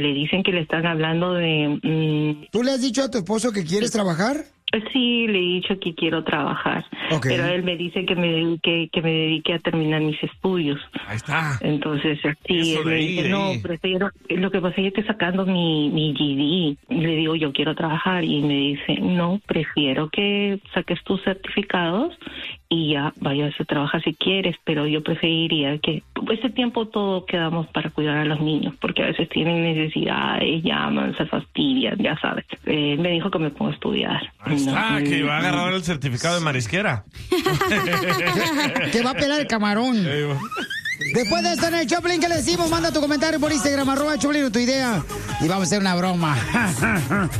Le dicen que le están hablando de... ¿Tú le has dicho a tu esposo que quieres trabajar? Sí, le he dicho que quiero trabajar, pero él me dice que me dedique a terminar mis estudios. Ahí está. Entonces, sí, él me dice, no, prefiero, lo que pasa es que estoy sacando mi GED. Le digo, yo quiero trabajar, y me dice, no, prefiero que saques tus certificados y ya vayas a trabajar si quieres, pero yo preferiría que ese tiempo todo quedamos para cuidar a los niños, porque a veces tienen necesidades, llaman, se fastidian, ya sabes. Me dijo que me ponga a estudiar. Ahí está, que va a agarrar el certificado de marisquera. Que va a pelar el camarón. Después de esto en el Choplin, ¿qué le decimos? Manda tu comentario por Instagram, @Choplin, tu idea, y vamos a hacer una broma.